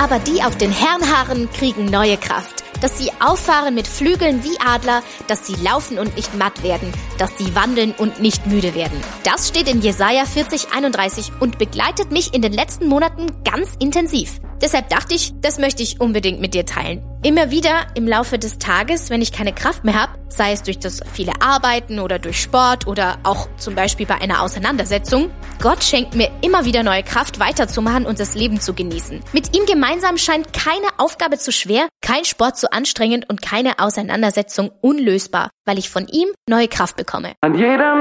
Aber die auf den Herrenhaaren kriegen neue Kraft. Dass sie auffahren mit Flügeln wie Adler, dass sie laufen und nicht matt werden, dass sie wandeln und nicht müde werden. Das steht in Jesaja 40,31 und begleitet mich in den letzten Monaten ganz intensiv. Deshalb dachte ich, das möchte ich unbedingt mit dir teilen. Immer wieder im Laufe des Tages, wenn ich keine Kraft mehr habe, sei es durch das viele Arbeiten oder durch Sport oder auch zum Beispiel bei einer Auseinandersetzung, Gott schenkt mir immer wieder neue Kraft, weiterzumachen und das Leben zu genießen. Mit ihm gemeinsam scheint keine Aufgabe zu schwer, kein Sport zu anstrengend und keine Auseinandersetzung unlösbar, weil ich von ihm neue Kraft bekomme. An jedem